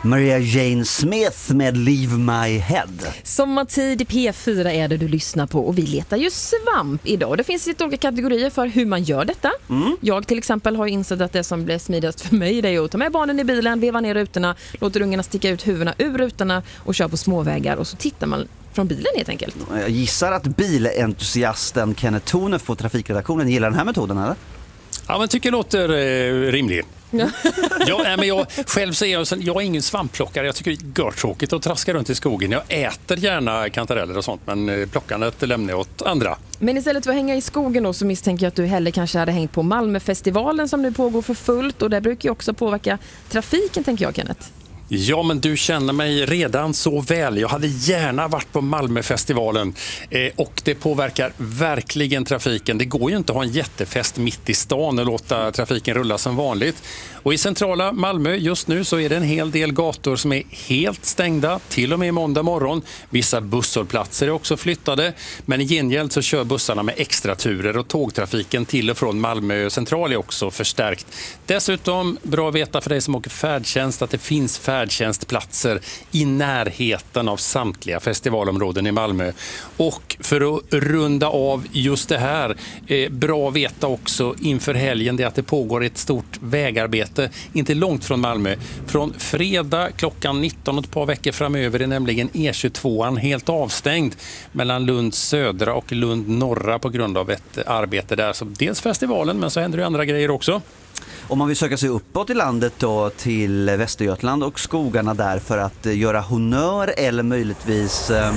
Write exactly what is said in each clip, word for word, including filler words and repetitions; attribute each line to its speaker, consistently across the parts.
Speaker 1: Maria Jane Smith med Leave My Head.
Speaker 2: Sommartid i P fyra är det du lyssnar på och vi letar ju svamp idag. Det finns lite olika kategorier för hur man gör detta. Mm. Jag till exempel har insett att det som blir smidigast för mig det är att ta med barnen i bilen, veva ner rutorna, låter ungarna sticka ut huvudena ur rutorna och köra på småvägar och så tittar man från bilen helt enkelt.
Speaker 1: Jag gissar att bilentusiasten Kenneth Thune på trafikredaktionen gillar den här metoden, eller?
Speaker 3: Ja, men tycker det låter eh, rimligt.
Speaker 2: Ja.
Speaker 3: Ja, men jag själv säger jag, jag är ingen svampplockare. Jag tycker det är görtråkigt att traska runt i skogen. Jag äter gärna kantareller och sånt, men plockandet lämnar jag åt andra.
Speaker 2: Men istället för att hänga i skogen då, så misstänker jag att du hellre kanske hade hängt på Malmöfestivalen som nu pågår för fullt, och det brukar ju också påverka trafiken, tänker jag, Kenneth.
Speaker 3: Ja, men du känner mig redan så väl. Jag hade gärna varit på Malmöfestivalen eh, och det påverkar verkligen trafiken. Det går ju inte att ha en jättefest mitt i stan och låta trafiken rulla som vanligt. Och i centrala Malmö just nu så är det en hel del gator som är helt stängda, till och med måndag morgon. Vissa busshållplatser är också flyttade, men i gengäld så kör bussarna med extra turer och tågtrafiken till och från Malmö central är också förstärkt. Dessutom, bra att veta för dig som åker färdtjänst, att det finns färdtjänstplatser i närheten av samtliga festivalområden i Malmö. Och för att runda av just det här, eh, bra att veta också inför helgen, det är att det pågår ett stort vägarbete inte långt från Malmö. Från fredag klockan nitton och ett par veckor framöver är nämligen E tjugotvåan helt avstängd mellan Lund södra och Lund norra på grund av ett arbete där. Så dels festivalen, men så händer det andra grejer också.
Speaker 1: Om man vill söka sig uppåt i landet då till Västergötland och skogarna där för att göra honör eller möjligtvis um,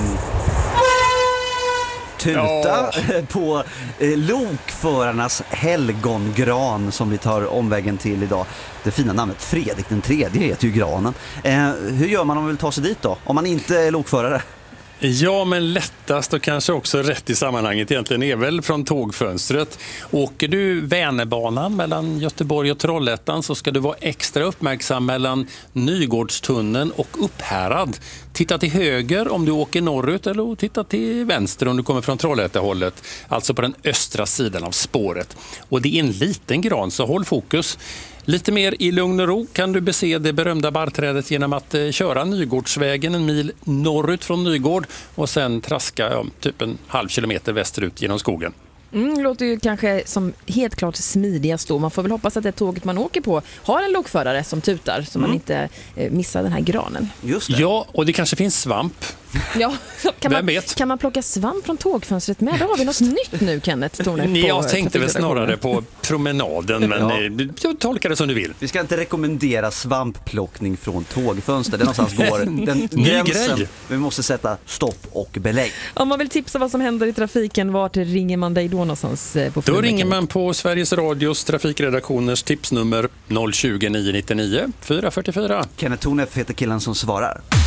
Speaker 1: tuta
Speaker 3: ja.
Speaker 1: på eh, lokförarnas helgongran som vi tar omvägen till idag. Det fina namnet Fredrik den tredje heter ju granen. Eh, hur gör man om man vill ta sig dit då? Om man inte är lokförare?
Speaker 3: Ja, men lättast och kanske också rätt i sammanhanget egentligen är väl från tågfönstret. Åker du Vänerbanan mellan Göteborg och Trollhättan så ska du vara extra uppmärksam mellan Nygårdstunneln och Upphärad. Titta till höger om du åker norrut eller titta till vänster om du kommer från Trollhättehållet. Alltså på den östra sidan av spåret. Och det är en liten gran, så håll fokus. Lite mer i lugn och ro kan du bese det berömda barrträdet genom att eh, köra Nygårdsvägen en mil norrut från Nygård och sen traska ja, typ en halv kilometer västerut genom skogen.
Speaker 2: Mm, låter ju kanske som helt klart smidigast då. Man får väl hoppas att det tåget man åker på har en lokförare som tutar så mm. man inte eh, missar den här granen.
Speaker 3: Just det. Ja, och det kanske finns svamp.
Speaker 2: Ja, kan
Speaker 3: Vem
Speaker 2: man,
Speaker 3: vet?
Speaker 2: kan man plocka svamp från tågfönstret med? Då har vi något nytt nu, Kenneth. Tone,
Speaker 3: Nej, jag tänkte väl snarare på promenaden, men ja. Jag tolkar det som du vill.
Speaker 1: Vi ska inte rekommendera svampplockning från tågfönster. Det någonstans går den gränsen.
Speaker 3: Grej.
Speaker 1: Vi måste sätta stopp och belägg.
Speaker 2: Om man vill tipsa vad som händer i trafiken, vart ringer man dig då någonstans? På
Speaker 3: då ringer man på Sveriges Radios trafikredaktioners tipsnummer noll tjugo, nio nittionio, fyra fyrtiofyra.
Speaker 1: Kenneth Thune heter killen som svarar.